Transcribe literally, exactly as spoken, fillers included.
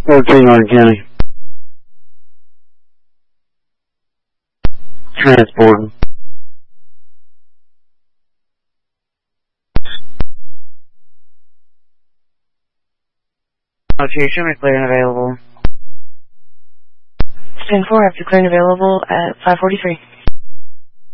thirteen Orange County. Transporting. Location, we're clear and available. ten four, have to clear and available at five forty-three.